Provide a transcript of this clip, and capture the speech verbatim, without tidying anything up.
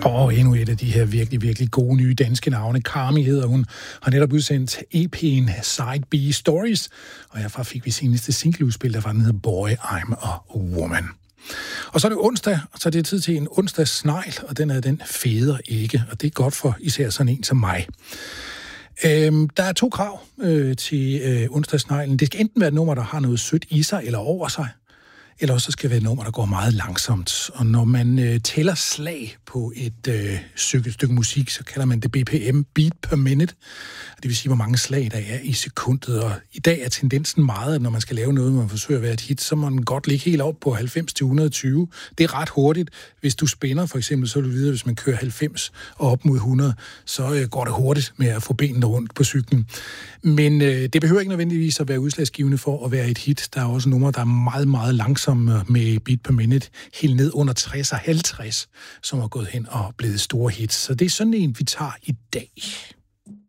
Og endnu et af de her virkelig, virkelig gode nye danske navne. Carmi hedder hun, har netop udsendt E P'en Side B Stories, og herfra fik vi seneste singleudspil, der var den hedder Boy, I'm a Woman. Og så er det onsdag, og så er det tid til en onsdagssnegl, og den er den feder ikke, og det er godt for især sådan en som mig. Øhm, der er to krav øh, til øh, onsdagssneglen. Det skal enten være et nummer, der har noget sødt i sig eller over sig, eller også skal det være et nummer, der går meget langsomt. Og når man øh, tæller slag på et øh, stykke, stykke musik, så kalder man det B P M, beat per minute. Det vil sige, hvor mange slag der er i sekundet. Og i dag er tendensen meget, at når man skal lave noget, man forsøger at være et hit, så må man godt ligge helt op på halvfems til et hundrede og tyve. Det er ret hurtigt. Hvis du spænder for eksempel, så vil du vide, at hvis man kører halvfems og op mod hundrede, så øh, går det hurtigt med at få benene rundt på cyklen. Men øh, det behøver ikke nødvendigvis at være udslagsgivende for at være et hit. Der er også numre, der er meget, meget langsomme med beat per minute, helt ned under tres og halvtreds, som er gået hen og blevet store hits. Så det er sådan en, vi tager i dag.